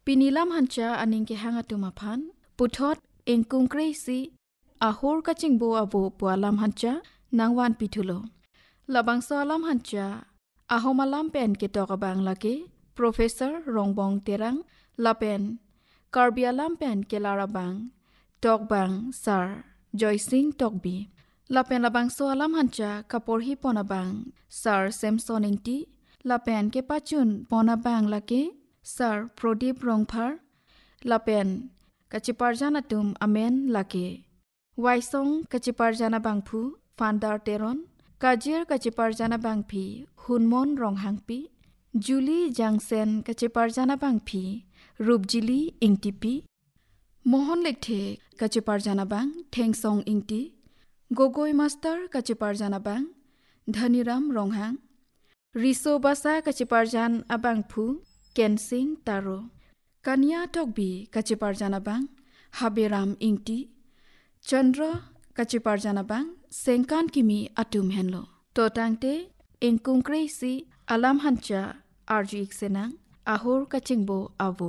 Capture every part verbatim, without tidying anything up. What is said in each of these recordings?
Pinilam hanca aning ke hang atumapan puthot engkung kreisi ahur kaching bo abo pualam hanca nangwan pitulo. Labang so alam hanca ahomalam pen ke tokabang lake Profesor Rongbong Terang lapen karbialam pen ke larabang tokbang sar Joycing Tokbi. Lapen labang so alam hanca kaporhi ponabang sar Samson Ingti lapen ke pachun ponabang lake sar Prodip Rongphar lapen kachiparjana tum amen lake Waisong kachiparjana bangphu Fandar Teron Kajir kachiparjana bangphi Hunmon Ronghangpi Julie Jangsen kachiparjana bangphi Rupjili Ingtipi Mohon Lekhe kachiparjana bang Thengsong Ingti Gogoi Master kachiparjana bang Dhaniram Ronghang Riso Basa kachiparjan abangphu Kensing Taro Kanya Tokbi kachiparjana bang Haberam Ingti Chandra kachiparjana bang Sengkan kimi atum henlo Totangte engkung kreisi alam hanca arju iksenang ahur kachingbo avo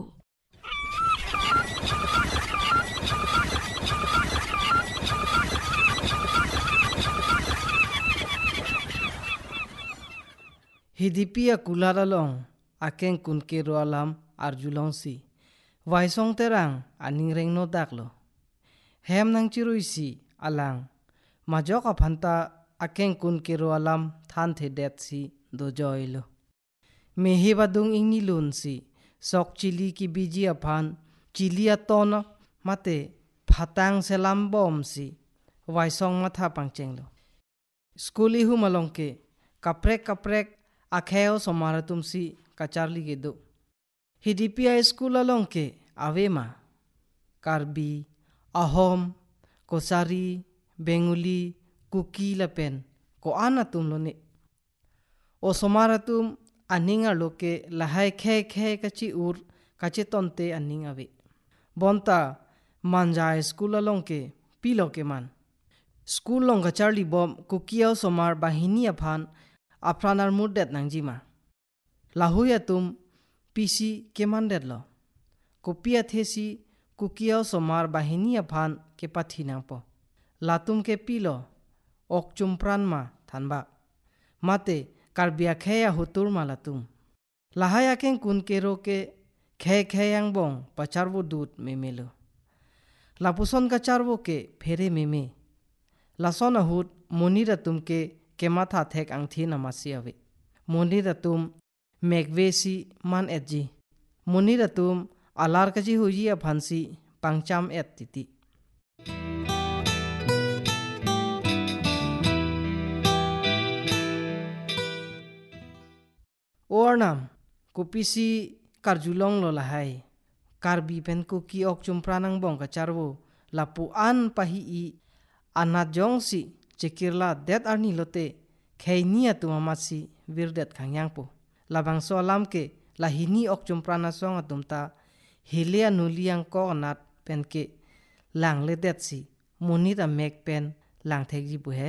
Hidipia kularalong akeng kunkero alam arjulong si Waisong terang aning reng no daklo Hem nang chiruisi alang majok aphanta akeng kunkero alam than the det si dojoilo Mehi badung ingni lun si sok chili ki biji aphan chili atona mate phatang selam bom si Waisong matha pangchenglo Skuli hu malongke kaprek kaprek akheo somaratum si kacharli gedo Hidipia school alongke avema Karbi Ahom Kosari Benguli Kuki lapen ko anatum lone O somaratum aninga loke lahai khe khe kachi ur kache tonte aning ave bonta manja school alongke piloke man school long kacharli bom kukiao somar bahini aphan apranar murdet nangjima lahuya tum pisi kemandet lo kopia thesi kukiao somar bahini aphan ke pathinangpo latum ke pilo okchumpran ma thanba mate karbia kheya hutur malatum lahaya ken kun kero ke khe kheyang bong pacharbo dut memelo lapuson kacharbo ke phere meme lasona hut moniratum ke kematha thek angthi namasi ave moniratum megvesi man etji moniratum alar kaji hoji aphansi pangcham et titi Ornam kupisi karjulong lo lahai karbi pen kuki ok chumpranang bong kacharbo lapu an pahi i anat jongsi chekirla det arni lote kheinia tumamasi virdet khangyangpo labang so alamke lahini ok chumprana song atumta hilia nuliang ko anat penke langle det si monita mek pen lang thekji buhe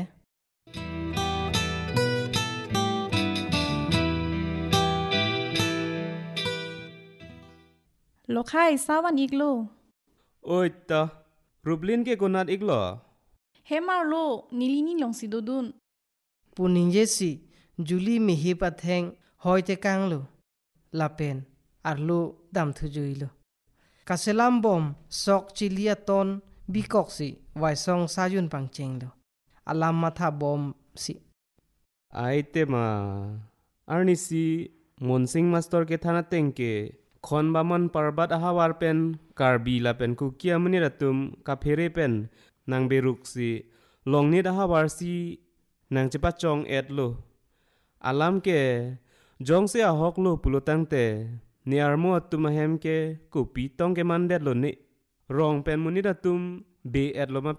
Lokhai sawan iglo Oi ta rublin ke konat iglo Hemar lo nilini long sidodun Puninjesi Juli mehi patheng hoite kanglo lapen arlo dam thujuilo Kaselam bom sok chilia ton bikoksi waisong sajun pangchenglo alam matha bom si Aite ma arnisi monsing master ke thana tengke khon baman parbat ahawar pen karbi la pen kukia muniratum kaphere pen nang beruksi longni ahawar si nang cepat chong et lo alam ke jong se ahok lo pulotang te ni armo tumahem ke kupi tong ke mandet lo ni rong pen muniratum be et lo ma